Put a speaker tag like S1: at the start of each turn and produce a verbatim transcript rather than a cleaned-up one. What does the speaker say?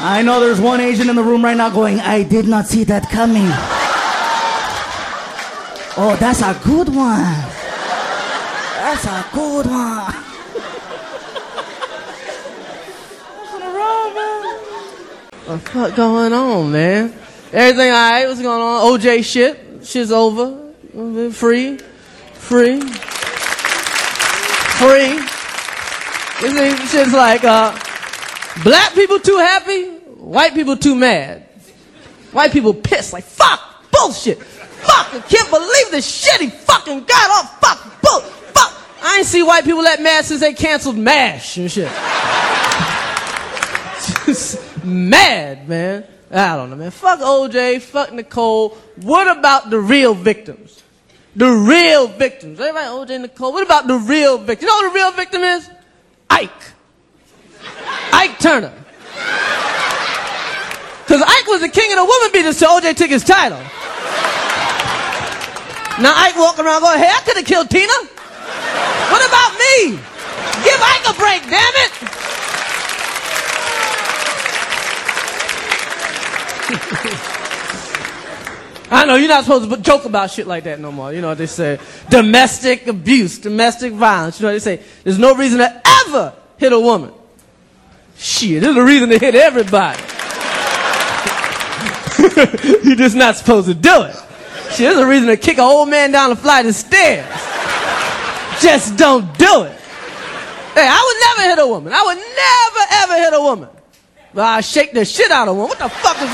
S1: I know there's one Asian in the room right now going, I did not see that coming. Oh, that's a good one. That's a good one.
S2: What the fuck going on, man? Everything all right? What's going on? O J shit. Shit's over. Free. Free. Free. This shit's like, uh, black people too happy, white people too mad. White people pissed like, fuck, bullshit. Fuck, I can't believe the shit he fucking got off. Fuck, bull, fuck. I ain't see white people that mad since they canceled MASH and shit. Just mad, man. I don't know, man. Fuck O J, fuck Nicole. What about the real victims? The real victims. Everybody, O J, Nicole. What about the real victim? You know what the real victim is? Ike. Ike Turner. Because Ike was the king of the woman beaters till O J took his title. Now Ike walking around going, hey, I could have killed Tina. What about me? Give Ike a break, damn it. I know you're not supposed to joke about shit like that no more. You know what they say? Domestic abuse, domestic violence. You know what they say? There's no reason to ever hit a woman. Shit, there's a reason to hit everybody. You're just not supposed to do it. Shit, there's a reason to kick an old man down a flight of stairs. Just don't do it. Hey, I would never hit a woman. I would never, ever hit a woman. But I shake the shit out of a woman. What the fuck is